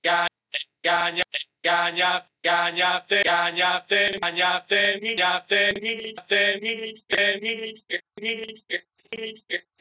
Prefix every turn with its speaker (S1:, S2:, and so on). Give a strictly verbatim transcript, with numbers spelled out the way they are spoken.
S1: ya, ya, ya, ya, ya, ya, ya, te, ya, ya, te, ya, ya, te, mi, ya, te, mi, te, mi, te, mi, te, mi, te, mi,